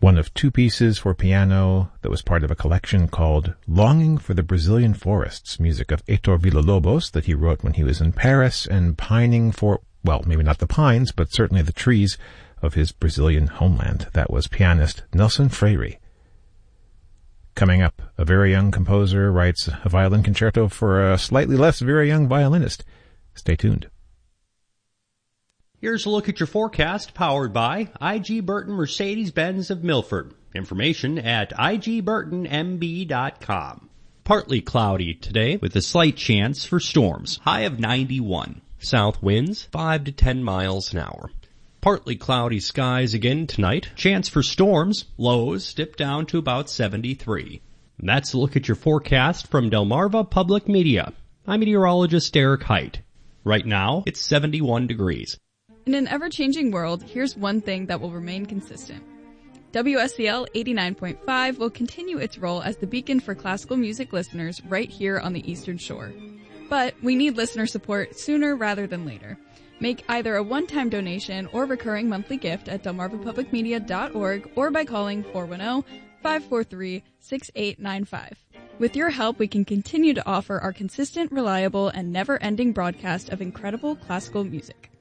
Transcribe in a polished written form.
one of two pieces for piano that was part of a collection called Longing for the Brazilian Forests, music of Heitor Villa-Lobos that he wrote when he was in Paris and pining for, well, maybe not the pines, but certainly the trees of his Brazilian homeland. That was pianist Nelson Freire. Coming up, a very young composer writes a violin concerto for a slightly less very young violinist. Stay tuned. Here's a look at your forecast powered by I.G. Burton Mercedes-Benz of Milford. Information at igburtonmb.com. Partly cloudy today with a slight chance for storms. High of 91. South winds 5 to 10 miles an hour. Partly cloudy skies again tonight. Chance for storms. Lows dip down to about 73. And that's a look at your forecast from Delmarva Public Media. I'm meteorologist Eric Height. Right now, it's 71 degrees. In an ever-changing world, here's one thing that will remain consistent. WSCL 89.5 will continue its role as the beacon for classical music listeners right here on the Eastern Shore. But we need listener support sooner rather than later. Make either a one-time donation or recurring monthly gift at delmarvapublicmedia.org or by calling 410-543-6895. With your help, we can continue to offer our consistent, reliable, and never-ending broadcast of incredible classical music.